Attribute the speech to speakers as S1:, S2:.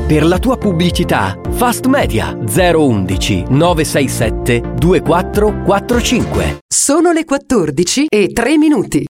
S1: Per la tua pubblicità, Fast Media 011 967 2445.
S2: Sono le 14:03.